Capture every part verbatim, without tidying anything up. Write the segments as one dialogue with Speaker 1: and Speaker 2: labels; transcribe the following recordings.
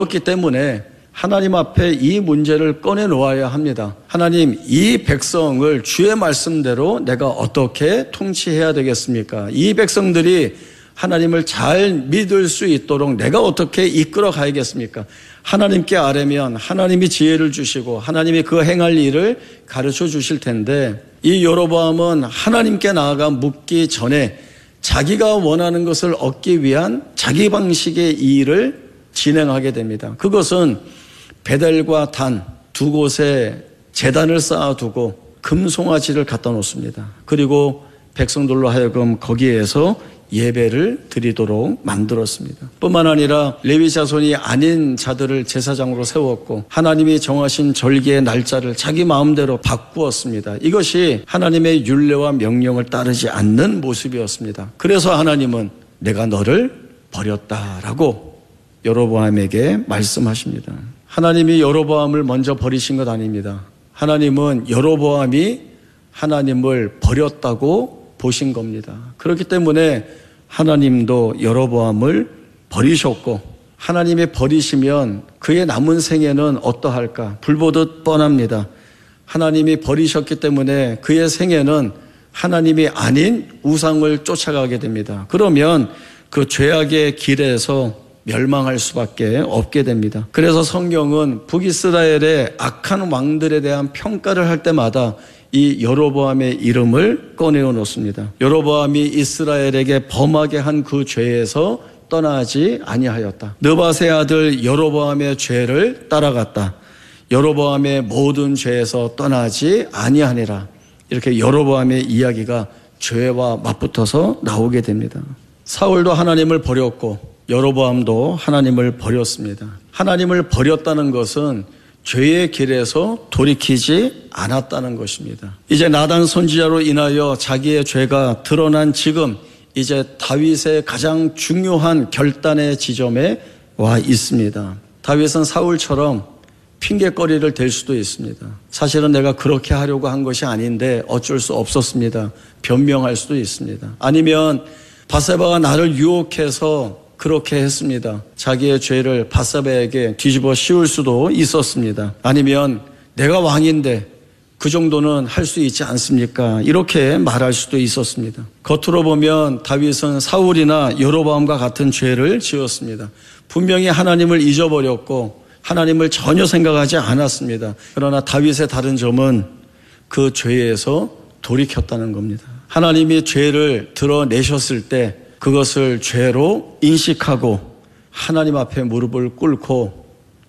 Speaker 1: 그렇기 때문에 하나님 앞에 이 문제를 꺼내놓아야 합니다. 하나님, 이 백성을 주의 말씀대로 내가 어떻게 통치해야 되겠습니까? 이 백성들이 하나님을 잘 믿을 수 있도록 내가 어떻게 이끌어 가야겠습니까? 하나님께 아뢰면 하나님이 지혜를 주시고 하나님이 그 행할 일을 가르쳐 주실 텐데, 이 여로보암은 하나님께 나아가 묻기 전에 자기가 원하는 것을 얻기 위한 자기 방식의 일을 진행하게 됩니다. 그것은 베델과 단 두 곳에 제단을 쌓아두고 금송아지를 갖다 놓습니다. 그리고 백성들로 하여금 거기에서 예배를 드리도록 만들었습니다. 뿐만 아니라 레위 자손이 아닌 자들을 제사장으로 세웠고 하나님이 정하신 절기의 날짜를 자기 마음대로 바꾸었습니다. 이것이 하나님의 율례와 명령을 따르지 않는 모습이었습니다. 그래서 하나님은 내가 너를 버렸다라고 여로보암에게 말씀하십니다. 하나님이 여로보암을 먼저 버리신 것 아닙니다. 하나님은 여로보암이 하나님을 버렸다고 보신 겁니다. 그렇기 때문에 하나님도 여로보암을 버리셨고, 하나님이 버리시면 그의 남은 생애는 어떠할까? 불보듯 뻔합니다. 하나님이 버리셨기 때문에 그의 생애는 하나님이 아닌 우상을 쫓아가게 됩니다. 그러면 그 죄악의 길에서 멸망할 수밖에 없게 됩니다. 그래서 성경은 북이스라엘의 악한 왕들에 대한 평가를 할 때마다 이 여로보암의 이름을 꺼내어 놓습니다. 여로보암이 이스라엘에게 범하게 한 그 죄에서 떠나지 아니하였다. 느밧의 아들 여로보암의 죄를 따라갔다. 여로보암의 모든 죄에서 떠나지 아니하니라. 이렇게 여로보암의 이야기가 죄와 맞붙어서 나오게 됩니다. 사울도 하나님을 버렸고 여로보암도 하나님을 버렸습니다. 하나님을 버렸다는 것은 죄의 길에서 돌이키지 않았다는 것입니다. 이제 나단 선지자로 인하여 자기의 죄가 드러난 지금, 이제 다윗의 가장 중요한 결단의 지점에 와 있습니다. 다윗은 사울처럼 핑계거리를 댈 수도 있습니다. 사실은 내가 그렇게 하려고 한 것이 아닌데 어쩔 수 없었습니다. 변명할 수도 있습니다. 아니면 밧세바가 나를 유혹해서 그렇게 했습니다. 자기의 죄를 밧세바에게 뒤집어 씌울 수도 있었습니다. 아니면 내가 왕인데 그 정도는 할 수 있지 않습니까? 이렇게 말할 수도 있었습니다. 겉으로 보면 다윗은 사울이나 여로보암과 같은 죄를 지었습니다. 분명히 하나님을 잊어버렸고 하나님을 전혀 생각하지 않았습니다. 그러나 다윗의 다른 점은 그 죄에서 돌이켰다는 겁니다. 하나님이 죄를 드러내셨을 때 그것을 죄로 인식하고 하나님 앞에 무릎을 꿇고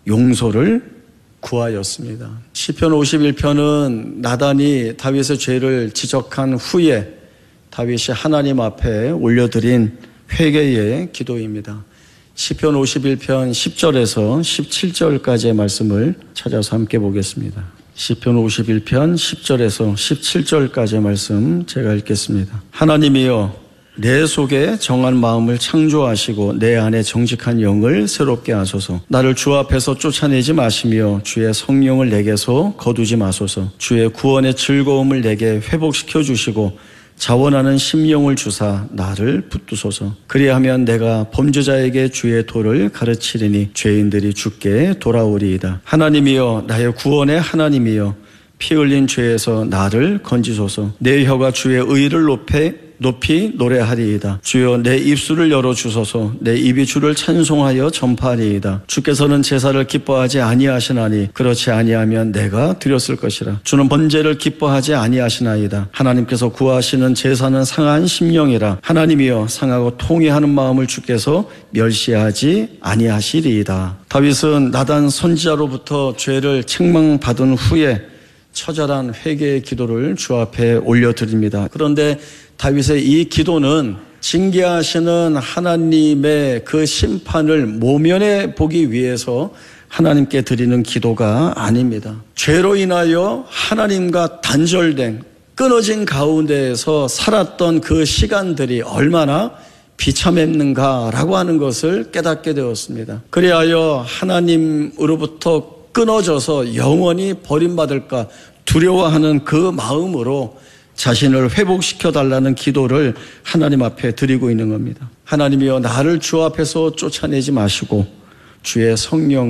Speaker 1: 용서를 구하였습니다. 시편 오십일 편은 나단이 다윗의 죄를 지적한 후에 다윗이 하나님 앞에 올려드린 회개의 기도입니다. 시편 오십일 편 십 절에서 십칠 절까지의 말씀을 찾아서 함께 보겠습니다. 시편 오십일 편 십 절에서 십칠 절까지의 말씀 제가 읽겠습니다. 하나님이여, 내 속에 정한 마음을 창조하시고 내 안에 정직한 영을 새롭게 하소서. 나를 주 앞에서 쫓아내지 마시며 주의 성령을 내게서 거두지 마소서. 주의 구원의 즐거움을 내게 회복시켜 주시고 자원하는 심령을 주사 나를 붙드소서. 그리하면 내가 범죄자에게 주의 도를 가르치리니 죄인들이 주께 돌아오리이다. 하나님이여, 나의 구원의 하나님이여, 피 흘린 죄에서 나를 건지소서. 내 혀가 주의 의를 높여 높이 노래하리이다. 주여, 내 입술을 열어주소서. 내 입이 주를 찬송하여 전파하리이다. 주께서는 제사를 기뻐하지 아니하시나니 그렇지 아니하면 내가 드렸을 것이라. 주는 번제를 기뻐하지 아니하시나이다. 하나님께서 구하시는 제사는 상한 심령이라. 하나님이여, 상하고 통회하는 마음을 주께서 멸시하지 아니하시리이다. 다윗은 나단 선지자로부터 죄를 책망받은 후에 처절한 회개의 기도를 주 앞에 올려드립니다. 그런데 다윗의 이 기도는 징계하시는 하나님의 그 심판을 모면해 보기 위해서 하나님께 드리는 기도가 아닙니다. 죄로 인하여 하나님과 단절된, 끊어진 가운데에서 살았던 그 시간들이 얼마나 비참했는가라고 하는 것을 깨닫게 되었습니다. 그리하여 하나님으로부터 끊어져서 영원히 버림받을까 두려워하는 그 마음으로 자신을 회복시켜달라는 기도를 하나님 앞에 드리고 있는 겁니다. 하나님이여, 나를 주 앞에서 쫓아내지 마시고 주의 성령